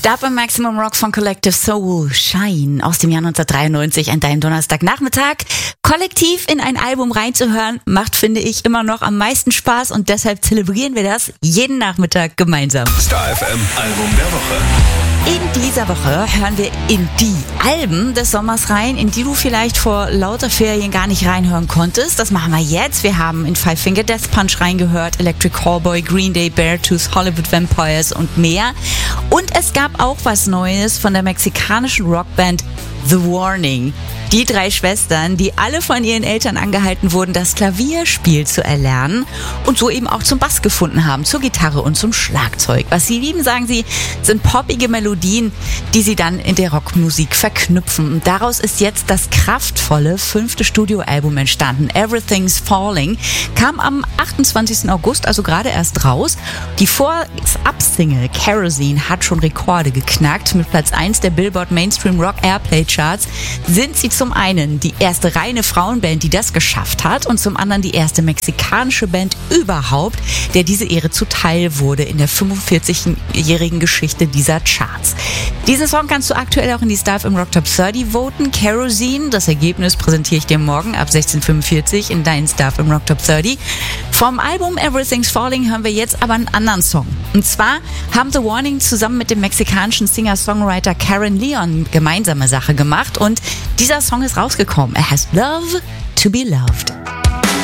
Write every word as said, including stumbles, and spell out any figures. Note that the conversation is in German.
Stab im Maximum Rock von Collective Soul, Shine aus dem Jahr neunzehnhundertdreiundneunzig an deinem Donnerstagnachmittag. Kollektiv in ein Album reinzuhören, macht, finde ich, immer noch am meisten Spaß und deshalb zelebrieren wir das jeden Nachmittag gemeinsam. Star F M Album der Woche. In dieser Woche hören wir in die Alben des Sommers rein, in die du vielleicht vor lauter Ferien gar nicht reinhören konntest. Das machen wir jetzt. Wir haben in Five Finger Death Punch reingehört, Electric Callboy, Green Day, Beartooth, Hollywood Vampires und mehr. Und es gab auch was Neues von der mexikanischen Rockband The Warning. Die drei Schwestern, die alle von ihren Eltern angehalten wurden, das Klavierspiel zu erlernen und so eben auch zum Bass gefunden haben, zur Gitarre und zum Schlagzeug. Was sie lieben, sagen sie, sind poppige Melodien, die sie dann in der Rockmusik verknüpfen. Und daraus ist jetzt das kraftvolle fünfte Studioalbum entstanden. Everything's Falling kam am achtundzwanzigsten August, also gerade erst raus. Die Vorab-Single Kerosene hat schon Rekorde geknackt. Mit Platz eins der Billboard Mainstream Rock Airplay Charts sind sie zum einen die erste reine Frauenband, die das geschafft hat, und zum anderen die erste mexikanische Band überhaupt, der diese Ehre zuteil wurde in der fünfundvierzigjährigen Geschichte dieser Charts. Diesen Song kannst du aktuell auch in die Star F M Rock Top dreißig voten. Kerosene, das Ergebnis präsentiere ich dir morgen ab sechzehn Uhr fünfundvierzig in deinen Star F M Rock Top dreißig. Vom Album Everything's Falling hören wir jetzt aber einen anderen Song. Und zwar haben The Warning zusammen mit dem mexikanischen Singer-Songwriter Karen Leon gemeinsame Sache gemacht und dieser Song ist rausgekommen. Er heißt Love to be Loved.